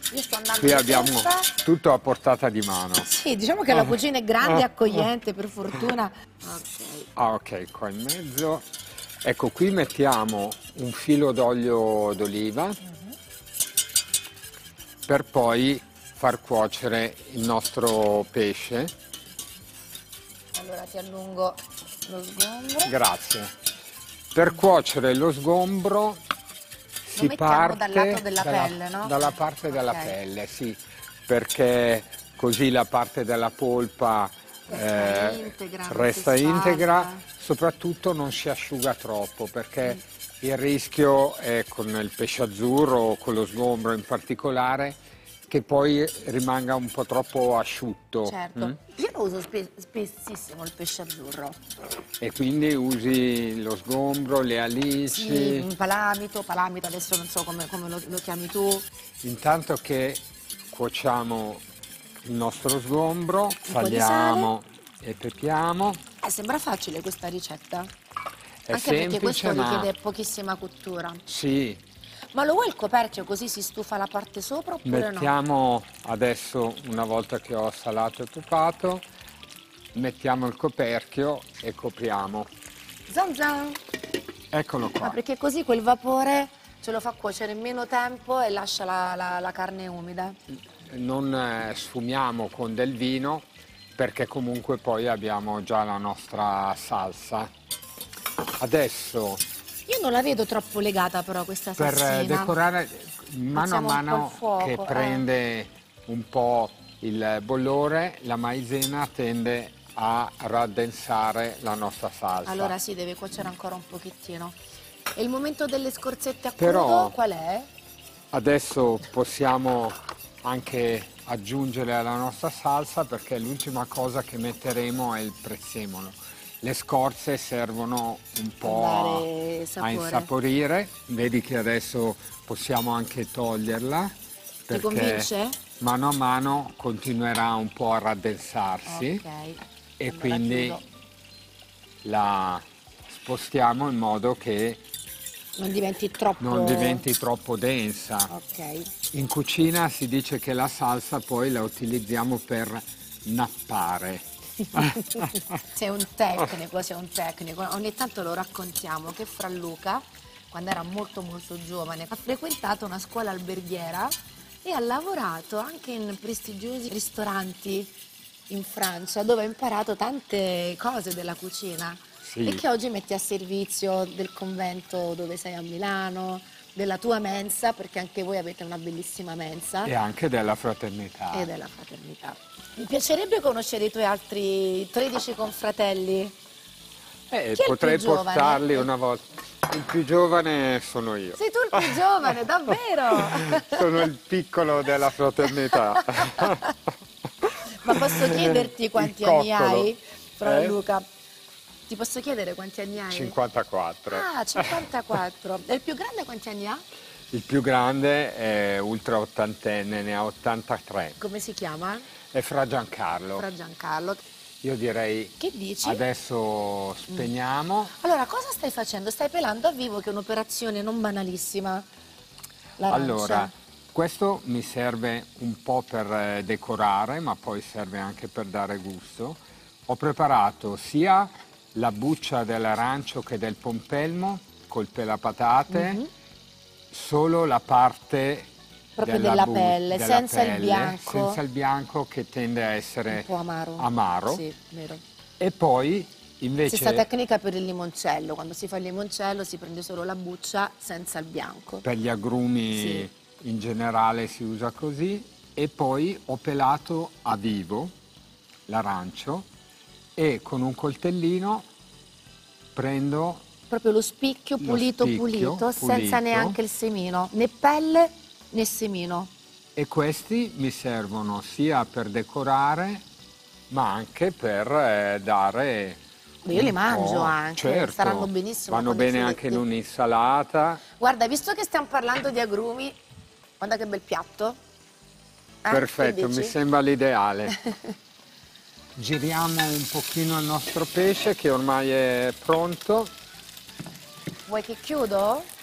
Io sto andando Qui in abbiamo fretta. tutto a portata di mano. Sì, diciamo che la cucina è grande e accogliente, per fortuna. Ok. Ah, ok, qua in mezzo. Ecco, qui mettiamo un filo d'olio d'oliva per poi far cuocere il nostro pesce. Allora ti allungo lo sgombro. Grazie. Per cuocere lo sgombro Lo si mettiamo parte dal lato della pelle, no? dalla parte della Ok. pelle, sì, perché così la parte della polpa Resta integra, non si resta sfalda. integra, soprattutto non si asciuga troppo, perché il rischio è con il pesce azzurro o con lo sgombro in particolare che poi rimanga un po' troppo asciutto. Certo. Io lo uso spessissimo il pesce azzurro. E quindi usi lo sgombro, le alici. Sì, palamito, adesso non so come lo chiami tu. Intanto che cuociamo il nostro sgombro, Un po' di saliamo e pepiamo. Sembra facile questa ricetta. È Anche perché questo semplice, ma richiede pochissima cottura. sì, Ma lo vuoi il coperchio così si stufa la parte sopra oppure no? mettiamo adesso, una volta che ho salato e pepato, mettiamo il coperchio e copriamo. Zan zan! Eccolo Ma qua. perché così quel vapore ce lo fa cuocere in meno tempo e lascia la carne umida. Non sfumiamo con del vino perché comunque poi abbiamo già la nostra salsa. Adesso Io non la vedo troppo legata però questa per salsina. decorare mano a Alziamo un po' il mano fuoco, che prende un po' il bollore, la maizena tende a raddensare la nostra salsa. Allora sì, deve cuocere ancora un pochettino. E il momento delle scorzette a Però- crudo qual è? Adesso possiamo anche aggiungere alla nostra salsa perché l'ultima cosa che metteremo è il prezzemolo. Le scorze servono un po' dare a sapore. insaporire, vedi che adesso possiamo anche toglierla perché convince? mano a mano continuerà un po' a raddensarsi Ok. e Allora quindi chiudo. la spostiamo in modo che Non diventi troppo... non diventi troppo densa. Ok. In cucina si dice che la salsa poi la utilizziamo per nappare. Sei un tecnico. Ogni tanto lo raccontiamo che Fra Luca, quando era molto giovane, ha frequentato una scuola alberghiera e ha lavorato anche in prestigiosi ristoranti in Francia, dove ha imparato tante cose della cucina. Sì. E che oggi metti a servizio del convento dove sei a Milano, della tua mensa, perché anche voi avete una bellissima mensa, E anche della fraternità. e della fraternità. Mi piacerebbe conoscere i tuoi altri 13 confratelli. Chi è il Potrei più giovane? portarli una volta. Il più giovane sono io. Sei tu il più giovane, davvero? Sono il piccolo della fraternità. Ma posso chiederti quanti Il anni coccolo. hai, Fra Eh? Luca? Ti posso chiedere quanti anni hai? 54. Ah, 54. E il più grande quanti anni ha? Il più grande è ultra ottantenne, ne ha 83. Come si chiama? È Fra Giancarlo. Fra Giancarlo. Io direi Che dici? adesso spegniamo. Allora, cosa stai facendo? Stai pelando a vivo, che è un'operazione non banalissima. L'arancia. Allora, questo mi serve un po' per decorare, ma poi serve anche per dare gusto. Ho preparato sia la buccia dell'arancio che del pompelmo col pelapatate, solo la parte Proprio della della pelle, senza il bianco. senza il bianco che tende a essere Un po' amaro. amaro. Sì, vero. E poi invece Stessa tecnica per il limoncello. Quando si fa il limoncello si prende solo la buccia senza il bianco. per gli agrumi Sì. in generale si usa così. E poi ho pelato a vivo l'arancio e con un coltellino prendo Proprio lo spicchio pulito, spicchio senza pulito. neanche il semino. Né pelle né semino. e questi mi servono sia per decorare ma anche per dare Io li un mangio po'. anche, Certo, staranno benissimo vanno con i bene anche filetti. in un'insalata. Guarda, visto che stiamo parlando di agrumi, guarda che bel piatto. Perfetto, che mi dici? sembra l'ideale. Giriamo un pochino il nostro pesce che ormai è pronto. Vuoi che chiudo?